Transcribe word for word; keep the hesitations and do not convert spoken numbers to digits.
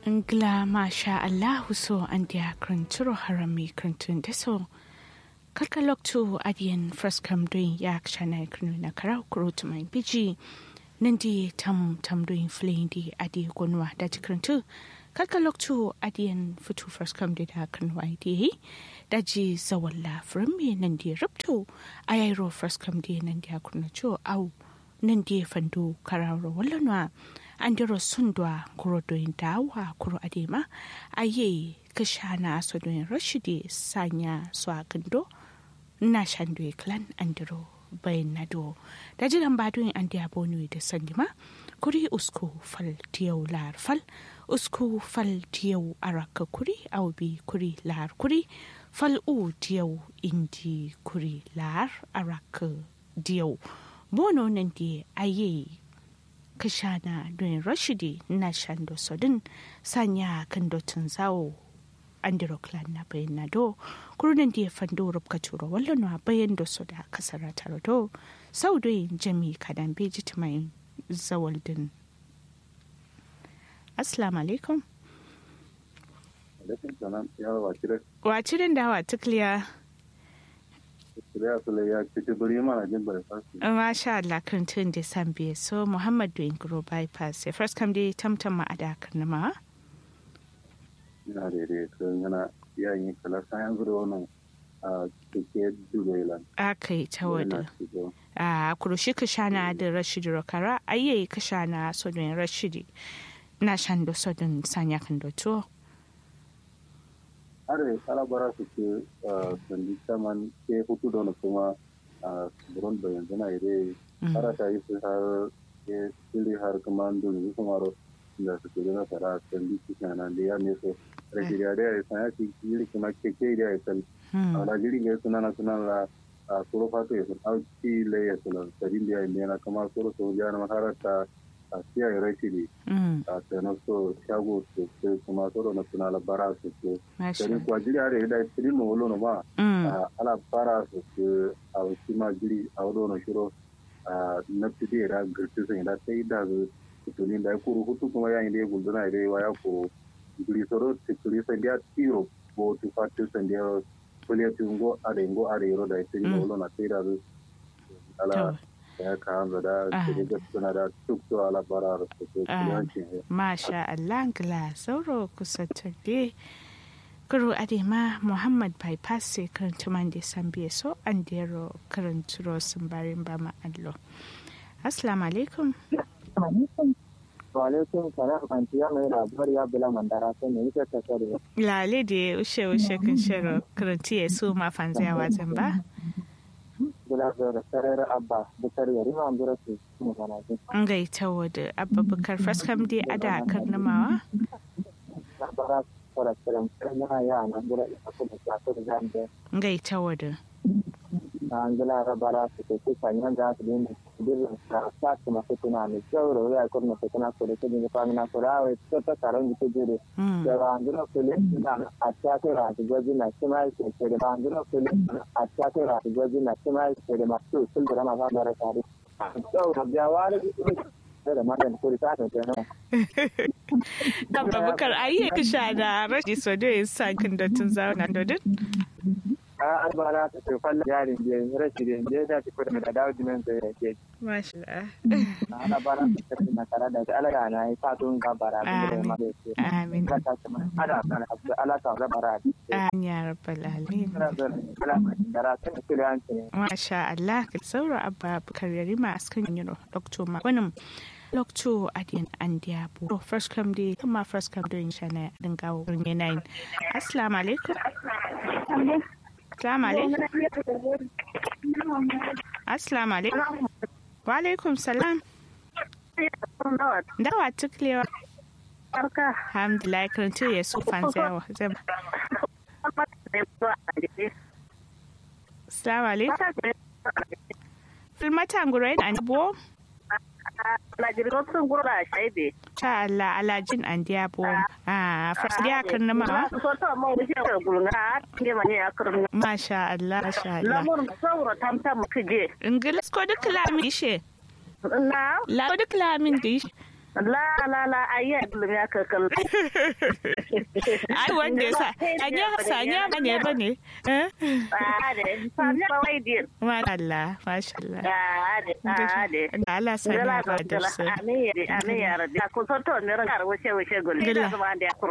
Ngla masha Allahu so an dia kranturo harami krantun deso. Kalkalok tu adian first come doing yak shana kranu na karau kurut my biji. Nandi tam tam doing fleeing di adi gonwa dat krantu. Kalkalok tu adian futu first come did ha kranwa di. Daji zawalla from me nandi ruptu. Ayairo first come di nandi akranacho au. Nandi fandu kararo wallanwa. Andiro sundwa kuro doin dawa kuro adema aye kashana so doin rashidi sanya swagando na shandwe clan andiro bayanado dajiran badoin andi abonu da sandima kuri usku fal tiyau lar fal usku fal tiyau araka kuri aubi kuri lar kuri fal u tiyau indi kuri lar araka diyo bono nandi aye kashana don rashidi na shando sodin sanya kan dotin zawo andiro clan na bayan na do kurunan da ya fando rubka turo wallon wa bayan da su da kasar taro do sau doyin jami kadan beji mai zawal din. Assalamu alaikum. Wacirin da wa tukliya. Masha Allah kan tun da san biye so Muhammad doing grow bypass ya first come dai tamtam ma ada kan ma ina da dai kan yana yayin kala sayan zuro wannan a cike dubelan akai tawada a kurushi ka shana da Rashid Rokara ayi ka shana so don Rashidi na shan do so don sanya kan do to are kala bara su ke sandi saman ke hutu don kuma buron bayan zana ire ara ta yi su har ke sili har kuma don kuma ro da su ke na fara sandi kana da ya ne so rajiriya da ya sanya ki jiri kuma ke ke da ya san ala jiri ga sunana sunana la soro fato ya san ki le ya san sabin da ya ne na kuma soro so ya na maharata a siya ya rashidi a tsanar so shago su ke kuma tsoro na suna labara su ke dari kuwa jiri a da ya da tsirin na wolo na ma ala bara su ke a wasu ma jiri a wado na shiro na fide ya da girti sun da ta yi da su tutunin da ya kuru hutu kuma ya yi da ya gulduna ya da ya kuru jiri tsoro tukuri san da ya tiro ko tufatu san da ya kuliya tungo a da ingo a da yaro da ya tsirin na wolo na ta yi da su ala ya kawo da suna da tukto alabara masha Allah gla sauro kusantarde kuro adema Muhammad bypass sai karanta man da sambiye so an dero karanturo sun barin ba ma allo. Assalamu alaikum. Wa alaikum salam anti ya mai labar ya bula mandara sai ne yake tasiri lale da ushe ushe kan shiro karanti ya su ma fanzaya wajen ba da sarar abba bukar yari ma ambura su kuma kana ji an gaita wadda abba bukar faskam dai ada karnamawa bara fara kiran kana ya na ambura ko da ta da zambe gaita wadda an gila rabara su ke sanya da su din dirra ta ta kuma tuna ne sauro ya ko na tuna ko da kidin fa na ko rawe to ta karan ji jire da an gila ko le da a ta ta ra ji goji na kuma ke ke da an gila ko le a ta ta ra ji goji na kuma ke da masu sun da ma ba da tare sauro da wani da madan ko ta ta ne abba bukar ayi ka sha da rashi so da yin kin da tun zauna dodin a albara ta ce falla yarin je rashi da je da ko da dawo dinan da yake masha Allah bara ta na tare da Allah na yi fatun gabara da ma da yake amin ka ta ma ada sana Allah ta gabara amin ya rabbal alamin dara ta kiran ce masha Allah ka saura abba bukar yari ma askan yiro doctor ma wannan Lokto adiyan an diabo. First come day, kuma first come doing shana dingawo ringe nine. Assalamu alaikum. Assalamu alaikum. Assalamu alaikum. Wa alaikum salam. Dawa tuklewa. Alhamdulillah karantu ya su fanzawa. Assalamu alaikum. Filmata ngurai da anbo. Alajin sun gura shaide. Ta Allah alajin an diya bo. Ah, first dia kan nama. So ta mu shi da gulna, ke mane akram. Masha Allah, masha Allah. Lamun saura tamtam kije. Inglis ko duk lamin dishe. Na? La ko duk lamin dishe. La la la ayya dulum ya kakal. Ai wanda yasa anya sanya mane bane. Eh? Ah de. Sanya ba wai din. Masha Allah, masha Allah. Ah de. Ah de. Allah sanya ba da su. Amin ya amin ya rabbi. Ko so to ne ran kar wuce wuce gol. Ina zama da